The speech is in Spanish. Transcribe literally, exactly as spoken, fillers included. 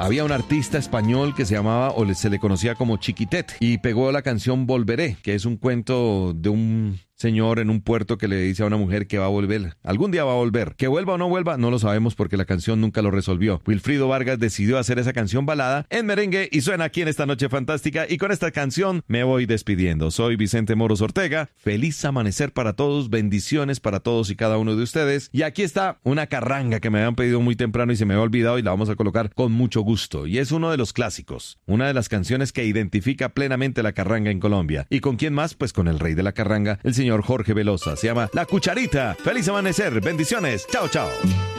había un artista español que se llamaba, o se le conocía como Chiquitet, y pegó la canción Volveré, que es un cuento de un señor en un puerto que le dice a una mujer que va a volver. Algún día va a volver. Que vuelva o no vuelva, no lo sabemos porque la canción nunca lo resolvió. Wilfrido Vargas decidió hacer esa canción balada en merengue y suena aquí en esta noche fantástica. Y con esta canción me voy despidiendo. Soy Vicente Moros Ortega. Feliz amanecer para todos. Bendiciones para todos y cada uno de ustedes. Y aquí está una carranga que me habían pedido muy temprano y se me había olvidado y la vamos a colocar con mucho gusto. Y es uno de los clásicos. Una de las canciones que identifica plenamente la carranga en Colombia. ¿Y con quién más? Pues con el rey de la carranga, el señor Jorge Velosa. Se llama La Cucharita. Feliz amanecer. Bendiciones. Chao, chao.